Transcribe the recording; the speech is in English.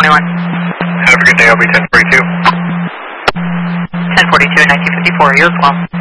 21. Have a good day, I'll be 1042. 1042 in 1954, you as well.